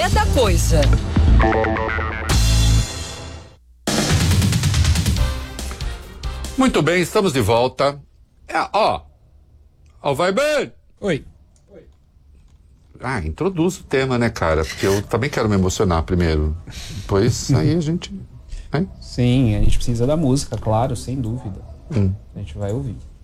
é da coisa. Muito bem, estamos de volta. Vai bem. Oi. Introduz o tema, né, cara? Porque eu também quero me emocionar primeiro. Depois aí a gente... Sim, a gente precisa da música, claro, sem dúvida. A gente vai ouvir.